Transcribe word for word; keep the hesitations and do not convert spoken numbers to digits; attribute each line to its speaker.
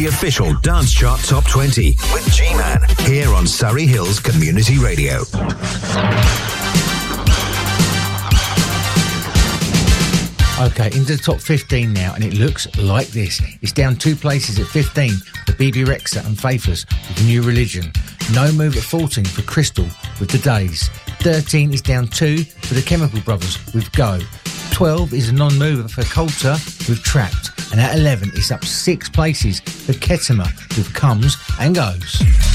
Speaker 1: official Dance Chart Top twenty with G-Man here on Surrey Hills Community Radio.
Speaker 2: Okay, into the top fifteen now, and it looks like this. It's down two places at fifteen for B B Rexha and Faithless with New Religion. No move at fourteen for Crystal with The Days. thirteen is down two for the Chemical Brothers with Go. twelve is a non-mover for Coulter with Trapped. And at eleven, it's up six places for Ketema with Comes and Goes.